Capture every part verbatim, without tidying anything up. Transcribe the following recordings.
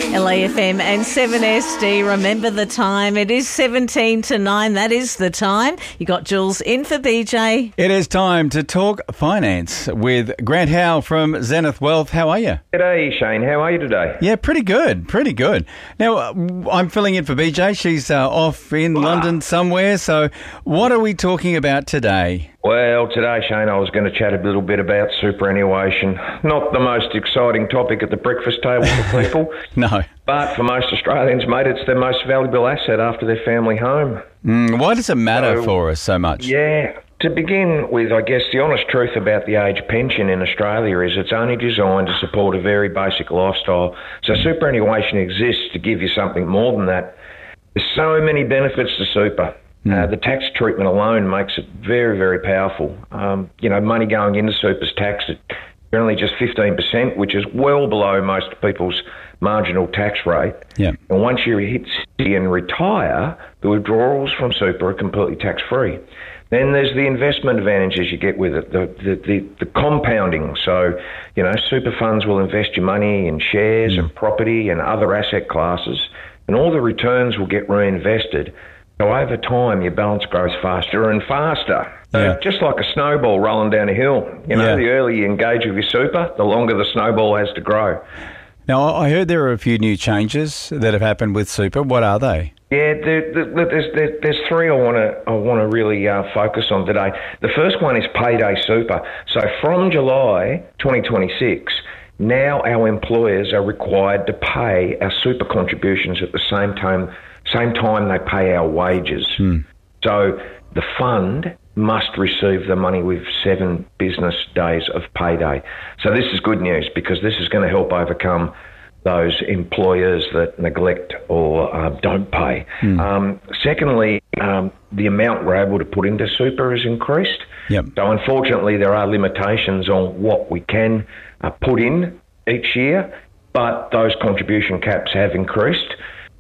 L A F M and seven S D. Remember the time. It is seventeen to nine. That is the time. You got Jules in for B J. It is time to talk finance with Grant Howe from Zenith Wealth. How are you? G'day, Shane. How are you today? Yeah, pretty good. Pretty good. Now, uh, I'm filling in for B J. She's uh, off in wow. London somewhere. So what are we talking about today? Well, today, Shane, I was going to chat a little bit about superannuation. Not the most exciting topic at the breakfast table for people. No. But for most Australians, mate, it's their most valuable asset after their family home. Mm, why does it matter so, for us so much? Yeah. To begin with, I guess the honest truth about the age pension in Australia is it's only designed to support a very basic lifestyle. So superannuation exists to give you something more than that. There's so many benefits to super. Mm. Uh, the tax treatment alone makes it very, very powerful. Um, you know, money going into super is taxed at generally just fifteen percent, which is well below most people's marginal tax rate. Yeah. And once you hit sixty and retire, the withdrawals from super are completely tax-free. Then there's the investment advantages you get with it, the, the, the, the compounding. So, you know, super funds will invest your money in shares mm. and property and other asset classes, and all the returns will get reinvested. So over time, your balance grows faster and faster. So yeah. just like a snowball rolling down a hill. You know, yeah. the earlier you engage with your super, the longer the snowball has to grow. Now, I heard there are a few new changes that have happened with super. What are they? Yeah, there, there, there's, there, there's three I want to I want to really uh, focus on today. The first one is payday super. So from July twenty twenty-six, now our employers are required to pay our super contributions at the same time same time they pay our wages. Hmm. So the fund must receive the money with seven business days of payday. So this is good news because this is going to help overcome those employers that neglect or uh, don't pay. Hmm. Um, secondly, um, the amount we're able to put into super has increased. Yep. So unfortunately, there are limitations on what we can uh, put in each year, but those contribution caps have increased.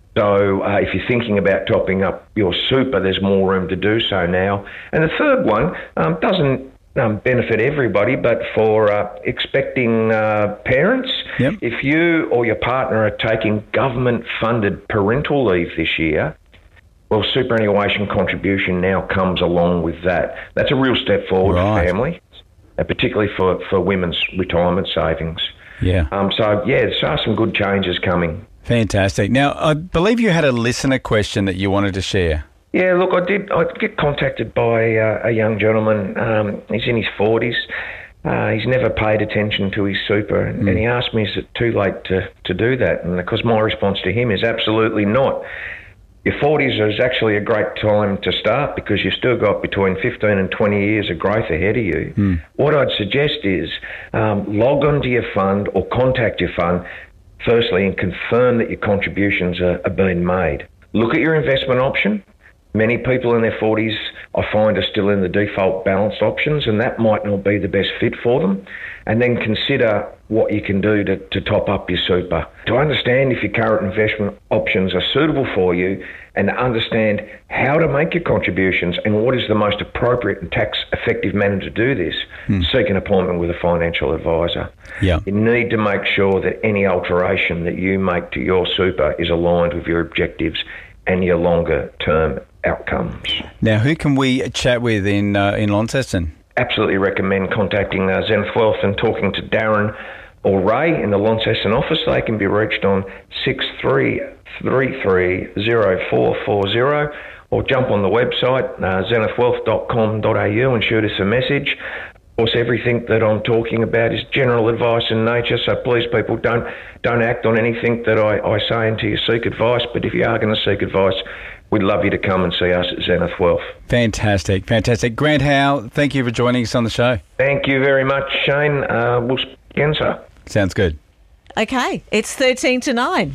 So uh, if you're thinking about topping up your super, there's more room to do so now. And the third one um, doesn't um, benefit everybody, but for uh, expecting uh, parents, yep. if you or your partner are taking government-funded parental leave this year, well, superannuation contribution now comes along with that. That's a real step forward right. for family, and particularly for, for women's retirement savings. Yeah. Um. So, yeah, there are some good changes coming. Fantastic. Now, I believe you had a listener question that you wanted to share. Yeah, look, I did. I get contacted by uh, a young gentleman. Um, he's in his forties. Uh, he's never paid attention to his super, and, mm. and he asked me, "Is it too late to, to do that?" And of course, my response to him is absolutely not. Your forties is actually a great time to start because you've still got between fifteen and twenty years of growth ahead of you. Mm. What I'd suggest is um, log onto your fund or contact your fund firstly and confirm that your contributions are, are being made. Look at your investment option. Many people in their forties, I find, are still in the default balanced options, and that might not be the best fit for them. And then consider what you can do to, to top up your super. To understand if your current investment options are suitable for you and to understand how to make your contributions and what is the most appropriate and tax-effective manner to do this, hmm. seek an appointment with a financial advisor. Yeah. You need to make sure that any alteration that you make to your super is aligned with your objectives and your longer-term outcomes. Now, who can we chat with in uh, in Launceston? Absolutely recommend contacting uh, Zenith Wealth and talking to Darren or Ray in the Launceston office. They can be reached on six three three three zero four four zero or jump on the website uh, zenith wealth dot com dot a u and shoot us a message. Of course, everything that I'm talking about is general advice in nature, so please, people, don't don't act on anything that I, I say until you seek advice. But if you are going to seek advice, we'd love you to come and see us at Zenith Wealth. Fantastic, fantastic. Grant Howe, thank you for joining us on the show. Thank you very much, Shane. Uh, we'll speak again, sir. Sounds good. Okay, it's thirteen to nine.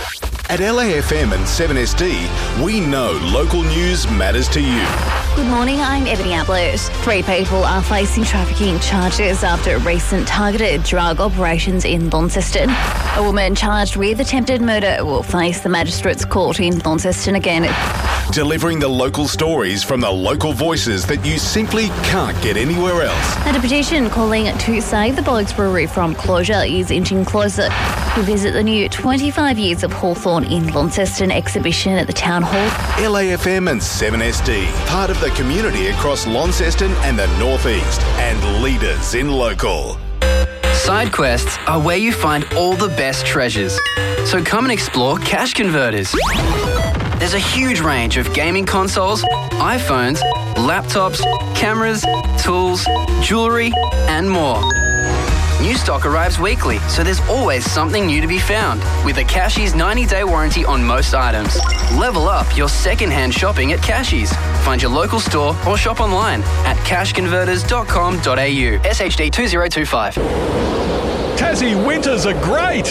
At L A F M and seven S D, we know local news matters to you. Good morning, I'm Ebony Ablett. Three people are facing trafficking charges after recent targeted drug operations in Launceston. A woman charged with attempted murder will face the Magistrates Court in Launceston again. delivering the local stories from the local voices that you simply can't get anywhere else. And a petition calling to save the Bollocks Brewery from closure is inching closer. We visit the new twenty-five Years of Hawthorn in Launceston exhibition at the Town Hall. L A F M and seven S D, part of the community across Launceston and the Northeast, and leaders in local. Side quests are where you find all the best treasures. So come and explore Cash Converters. There's a huge range of gaming consoles, iPhones, laptops, cameras, tools, jewellery, and more. New stock arrives weekly, so there's always something new to be found. With a Cashies ninety-day warranty on most items. Level up your second-hand shopping at Cashies. Find your local store or shop online at cash converters dot com dot a u. S H D two zero two five. Tassie winters are great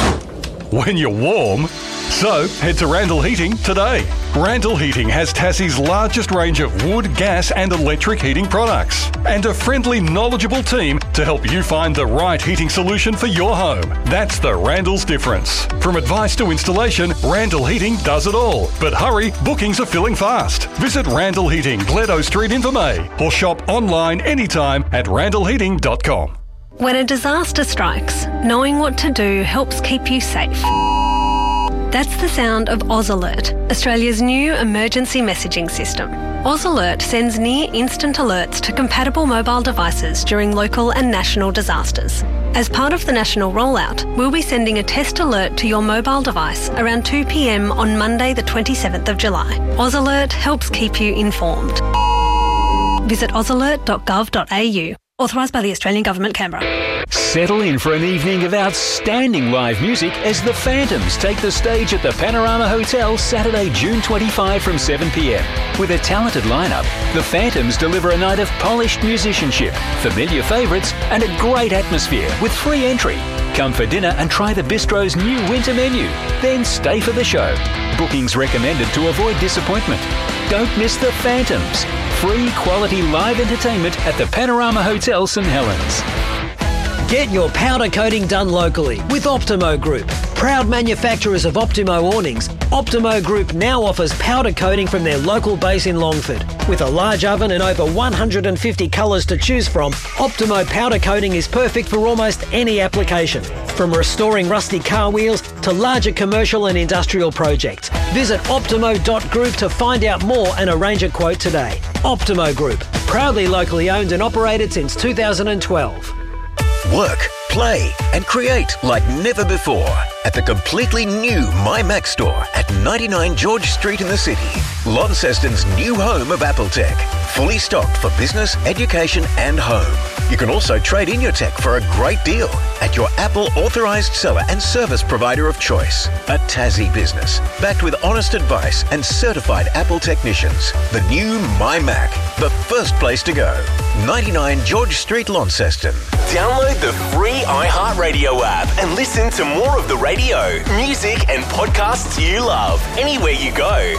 when you're warm. So head to Randall Heating today. Randall Heating has Tassie's largest range of wood, gas and electric heating products and a friendly, knowledgeable team to help you find the right heating solution for your home. That's the Randall's difference. From advice to installation, Randall Heating does it all. But hurry, bookings are filling fast. Visit Randall Heating, Gledo Street in Vermey, or shop online anytime at randall heating dot com. When a disaster strikes, knowing what to do helps keep you safe. That's the sound of Oz Alert, Australia's new emergency messaging system. Oz Alert sends near-instant alerts to compatible mobile devices during local and national disasters. As part of the national rollout, we'll be sending a test alert to your mobile device around two p m on Monday the twenty-seventh of July. Oz Alert helps keep you informed. Visit oz alert dot gov dot a u. Authorised by the Australian Government, Canberra. Settle in for an evening of outstanding live music as the Phantoms take the stage at the Panorama Hotel Saturday, June twenty-fifth from seven p m. With a talented lineup, the Phantoms deliver a night of polished musicianship, familiar favourites and a great atmosphere with free entry. Come for dinner and try the Bistro's new winter menu. Then stay for the show. Bookings recommended to avoid disappointment. Don't miss the Phantoms. Free quality live entertainment at the Panorama Hotel St Helens. Get your powder coating done locally with Optimo Group. Proud manufacturers of Optimo awnings, Optimo Group now offers powder coating from their local base in Longford. With a large oven and over one hundred fifty colours to choose from, Optimo powder coating is perfect for almost any application. From restoring rusty car wheels to larger commercial and industrial projects. Visit optimo dot group to find out more and arrange a quote today. Optimo Group, proudly locally owned and operated since two thousand twelve. Work, play and create like never before at the completely new MyMac store at ninety-nine George Street in the city. Launceston's new home of Apple Tech. Fully stocked for business, education and home. You can also trade in your tech for a great deal at your Apple authorised seller and service provider of choice. A Tassie business, backed with honest advice and certified Apple technicians. The new MyMac, the first place to go. ninety-nine George Street, Launceston. Download the free iHeartRadio app and listen to more of the radio, music and podcasts you love anywhere you go.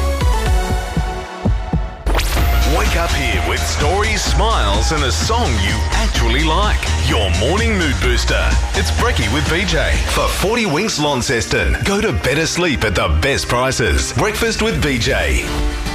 Wake up here with stories, smiles and a song you actually like. Your morning mood booster. It's Brekkie with B J. For forty Winks Launceston, go to better sleep at the best prices. Breakfast with B J.